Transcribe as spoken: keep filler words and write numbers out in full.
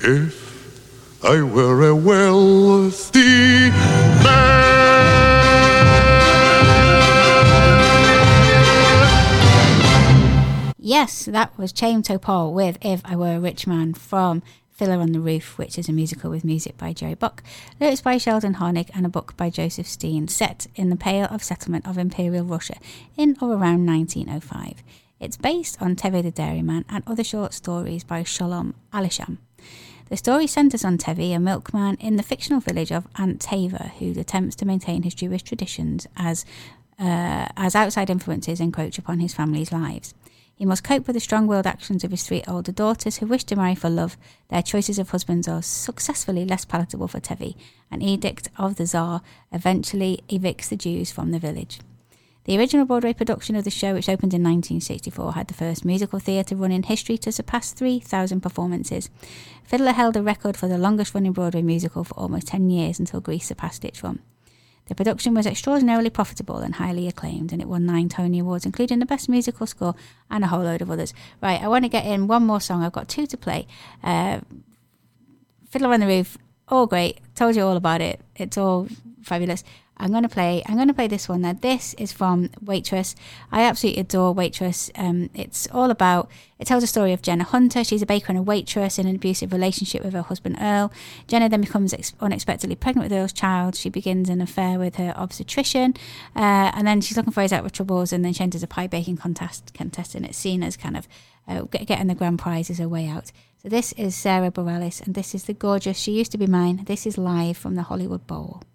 If I were a wealthy man. Yes, that was Chaim Topol with If I Were a Rich Man from Fiddler on the Roof, which is a musical with music by Jerry Buck, lyrics by Sheldon Harnick, and a book by Joseph Steen, set in the Pale of Settlement of Imperial Russia in or around nineteen oh five. It's based on Tevi the Dairyman and other short stories by Sholom Alisham. The story centres on Tevi, a milkman in the fictional village of Antava, who attempts to maintain his Jewish traditions as, uh, as outside influences encroach upon his family's lives. He must cope with the strong-willed actions of his three older daughters who wish to marry for love. Their choices of husbands are successfully less palatable for Tevi. An edict of the Tsar eventually evicts the Jews from the village. The original Broadway production of the show, which opened in nineteen sixty-four, had the first musical theatre run in history to surpass three thousand performances. Fiddler held a record for the longest-running Broadway musical for almost ten years until Grease surpassed its run. The production was extraordinarily profitable and highly acclaimed, and it won nine Tony Awards, including the Best Musical Score and a whole load of others. Right, I want to get in one more song. I've got two to play. Uh, Fiddler on the Roof, all great. Told you all about it. It's all fabulous. I'm going to play I'm going to play this one now. This is from Waitress. I absolutely adore Waitress. Um, it's all about, it tells a story of Jenna Hunter. She's a baker and a waitress in an abusive relationship with her husband Earl. Jenna then becomes ex- unexpectedly pregnant with Earl's child. She begins an affair with her obstetrician, uh, and then she's looking for his out with troubles, and then she enters a pie baking contest, contest and it's seen as kind of uh, getting the grand prize as her way out. So this is Sarah Bareilles, and this is the gorgeous She Used to Be Mine. This is live from the Hollywood Bowl.